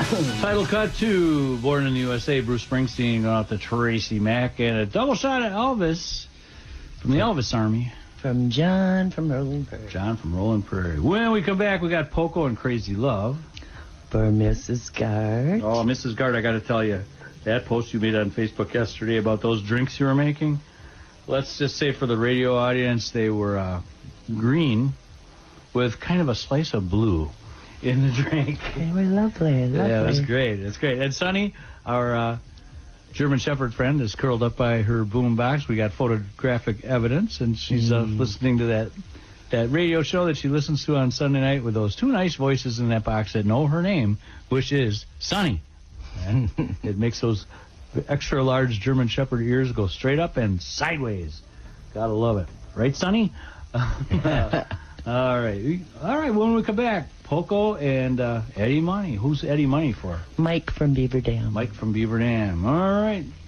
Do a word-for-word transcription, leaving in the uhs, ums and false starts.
Title cut to Born in the U S A, Bruce Springsteen going out to Tracy Mack, and a double shot of Elvis from the Elvis Army. From John from Rolling Prairie. John from Rolling Prairie. When we come back, we got Poco and Crazy Love. For Missus Gard. Oh, Missus Gard, I got to tell you, that post you made on Facebook yesterday about those drinks you were making, let's just say for the radio audience, they were uh, green with kind of a slice of blue in the drink. They were lovely, lovely. Yeah, that's great. That's great. And Sonny, our uh, German Shepherd friend, is curled up by her boom box. We got photographic evidence, and she's uh, mm. listening to that that radio show that she listens to on Sunday night with those two nice voices in that box that know her name, which is Sonny. And it makes those extra large German Shepherd ears go straight up and sideways. Gotta love it. Right, Sonny? uh, all right. All right, when we come back, Poco and uh, Eddie Money. Who's Eddie Money for? Mike from Beaver Dam. Mike from Beaver Dam. All right.